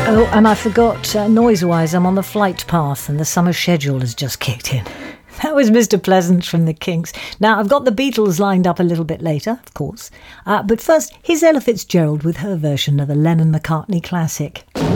Oh, and I forgot, noise-wise, I'm on the flight path and the summer schedule has just kicked in. That was Mr. Pleasant from the Kinks. Now, I've got the Beatles lined up a little bit later, of course. But first, here's Ella Fitzgerald with her version of the Lennon-McCartney classic.